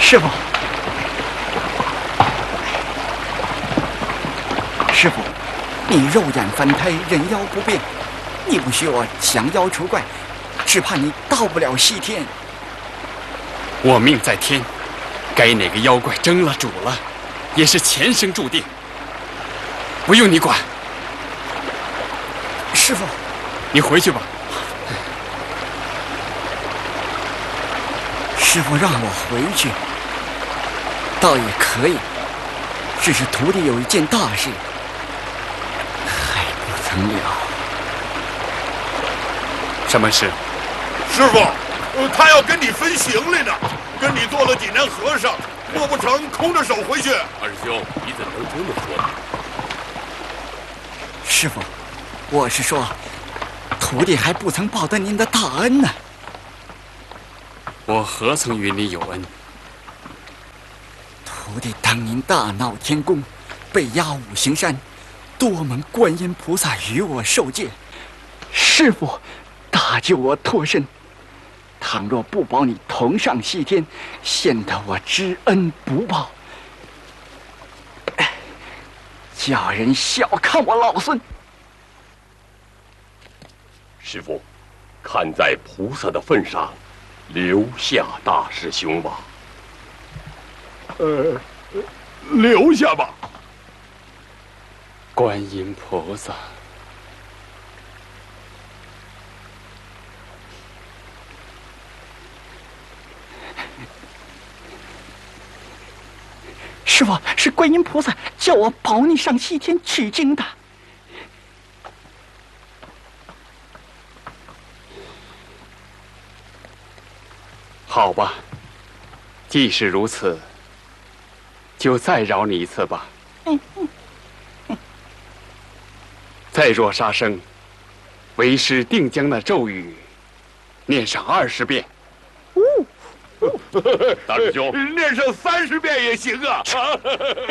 师傅，师傅，你肉眼凡胎，人妖不辨，你不许我降妖除怪，只怕你到不了西天。 我命在天，该哪个妖怪争了主了，也是前生注定，不用你管。 师傅， 你回去吧。 师傅让我回去，倒也可以，只是徒弟有一件大事还不曾了。 什么事？ 师傅，他要跟你分行李呢，跟你做了几年和尚，莫不成空着手回去？ 二师兄，你怎么能这么说呢？ 师傅，我是说，徒弟还不曾报得您的大恩呢。 我何曾与你有恩？ 徒弟当年大闹天宫，被压五行山，多蒙观音菩萨与我受戒，师父大救我脱身。倘若不保你同上西天，显得我知恩不报，叫人小看我老孙。 师父，看在菩萨的份上，留下大师兄吧。 留下吧。 观音菩萨， 师父，是观音菩萨叫我保你上西天取经的。 好吧，既是如此，就再饶你一次吧。再若杀生，为师定将那咒语念上20遍。 大师兄， 念上30遍也行啊。